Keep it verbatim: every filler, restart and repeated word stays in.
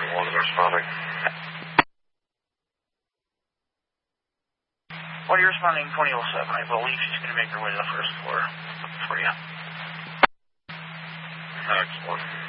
one is responding. Well, you're responding twenty oh seven. I believe she's going to make her way to the first floor for you. Excellent.